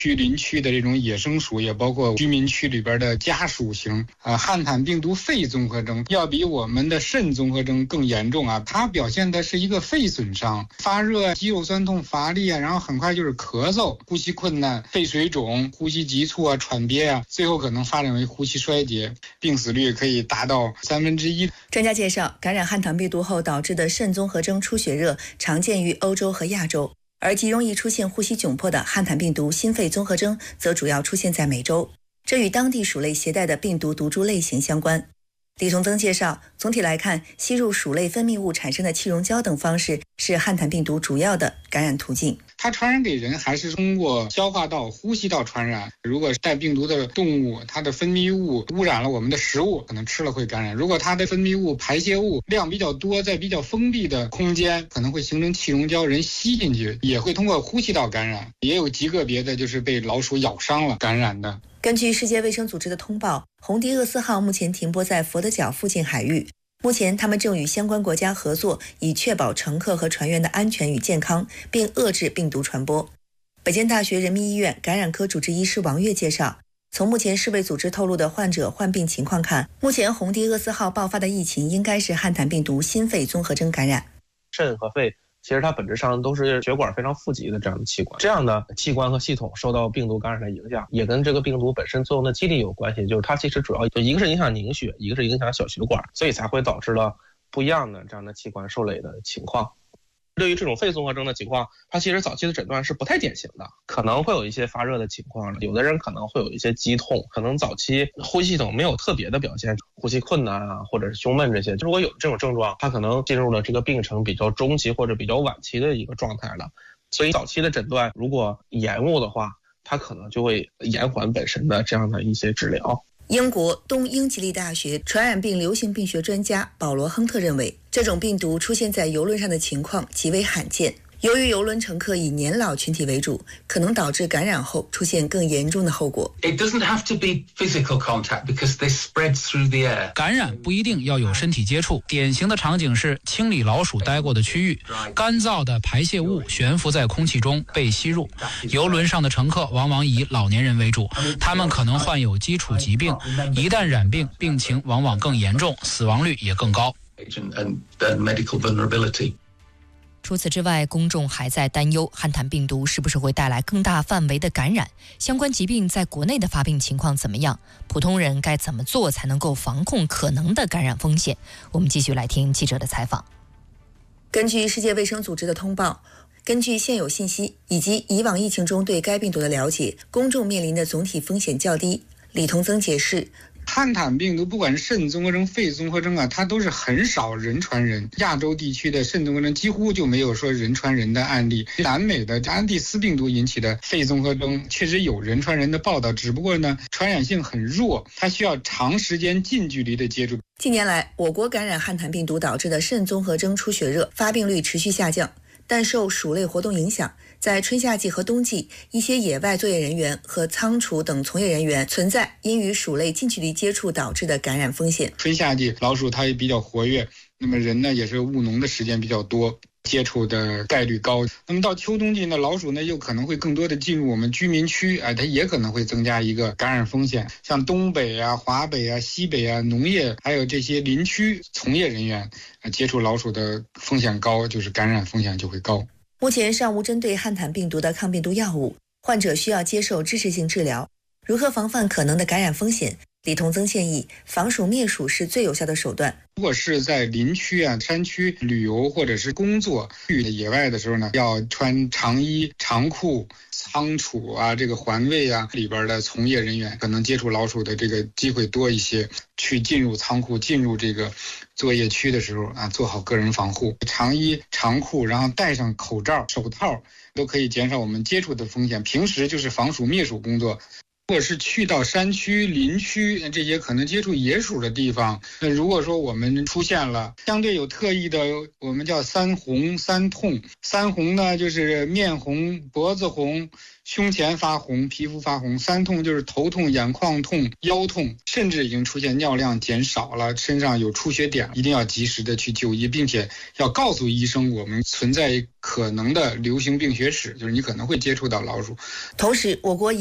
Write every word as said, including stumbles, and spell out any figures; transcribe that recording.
居林区的这种野生属，也包括居民区里边的家属型啊，汉坦病毒肺综合征要比我们的肾综合征更严重啊。它表现的是一个肺损伤，发热、肌肉酸痛、乏力啊，然后很快就是咳嗽、呼吸困难、肺水肿、呼吸急促啊、喘憋啊，最后可能发展为呼吸衰竭，病死率可以达到三分之一。 专家介绍，感染汉坦病毒后导致的肾综合征出血热常见于欧洲和亚洲，而极容易出现呼吸窘迫的汉坦病毒心肺综合征则主要出现在美洲，这与当地鼠类携带的病毒毒株类型相关。李同增介绍，总体来看，吸入鼠类分泌物产生的气溶胶等方式是汉坦病毒主要的感染途径。 它传染给人还是通过消化道、呼吸道传染。如果带病毒的动物，它的分泌物污染了我们的食物，可能吃了会感染。如果它的分泌物、排泄物量比较多，在比较封闭的空间，可能会形成气溶胶，人吸进去也会通过呼吸道感染。也有极个别的就是被老鼠咬伤了感染的。 根据世界卫生组织的通报，红迪厄斯号目前停泊在佛得角附近海域。目前他们正与相关国家合作，以确保乘客和船员的安全与健康，并遏制病毒传播。北京大学人民医院感染科主治医师王悦介绍，从目前世卫组织透露的患者患病情况看，目前红迪厄斯号爆发的疫情应该是汉坦病毒心肺综合征感染。 肾和肺其实它本质上都是血管非常富集的这样的器官，这样的器官和系统受到病毒感染的影响，也跟这个病毒本身作用的机理有关系，就是它其实主要就一个是影响凝血，一个是影响小血管，所以才会导致了不一样的这样的器官受累的情况。对于这种肺综合征的情况，它其实早期的诊断是不太典型的，可能会有一些发热的情况，有的人可能会有一些肌痛，可能早期呼吸系统没有特别的表现，呼吸困难啊，或者是胸闷这些。如果有这种症状，它可能进入了这个病程比较中期或者比较晚期的一个状态了。所以早期的诊断如果延误的话，它可能就会延缓本身的这样的一些治疗。 英国东英吉利大学传染病流行病学专家保罗·亨特认为，这种病毒出现在邮轮上的情况极为罕见。由于邮轮乘客以年老群体为主，可能导致感染后出现更严重的后果。 It doesn't have to be physical contact because they spread through the air. 感染不一定要有身体接触，典型的场景是清理老鼠待过的区域，干燥的排泄物悬浮在空气中被吸入。邮轮上的乘客往往以老年人为主，他们可能患有基础疾病，一旦染病，病情往往更严重，死亡率也更高。 And the medical vulnerability. 除此之外，公众还在担忧汉坦病毒是不是会带来更大范围的感染，相关疾病在国内的发病情况怎么样，普通人该怎么做才能够防控可能的感染风险。我们继续来听记者的采访。 根据世界卫生组织的通报，根据现有信息以及以往疫情中对该病毒的了解，公众面临的总体风险较低。李同增解释， 汉坦病毒不管是肾综合征、肺综合征啊，它都是很少人传人。亚洲地区的肾综合征几乎就没有说人传人的案例。南美的安第斯病毒引起的肺综合征确实有人传人的报道，只不过呢，传染性很弱，它需要长时间近距离的接触。 近年来，我国感染汉坦病毒导致的肾综合征出血热发病率持续下降，但受鼠类活动影响，在春夏季和冬季，一些野外作业人员和仓储等从业人员存在因与鼠类近距离接触导致的感染风险。 春夏季老鼠它也比较活跃，那么人呢也是务农的时间比较多，接触的概率高。那么到秋冬季呢，老鼠呢又可能会更多的进入我们居民区，哎，它也可能会增加一个感染风险。像东北啊、华北啊、西北啊，农业还有这些林区从业人员啊，接触老鼠的风险高，就是感染风险就会高。 目前尚无针对汉坦病毒的抗病毒药物，患者需要接受支持性治疗。如何防范可能的感染风险？李同增建议，防鼠灭鼠是最有效的手段。 如果是在林区啊、山区旅游或者是工作去野外的时候呢，要穿长衣长裤。仓储啊，这个环卫啊里边的从业人员可能接触老鼠的这个机会多一些，去进入仓库、进入这个作业区的时候啊，做好个人防护，长衣长裤，然后戴上口罩、手套，都可以减少我们接触的风险。平时就是防鼠灭鼠工作。 或者是去到山区、林区这些可能接触野鼠的地方，那如果说我们出现了相对有特异的，我们叫三红三痛。三红呢就是面红、脖子红、胸前发红、皮肤发红；三痛就是头痛、眼眶痛、腰痛，甚至已经出现尿量减少了，身上有出血点，一定要及时的去就医，并且要告诉医生我们存在可能的流行病学史，就是你可能会接触到老鼠。 同时，我国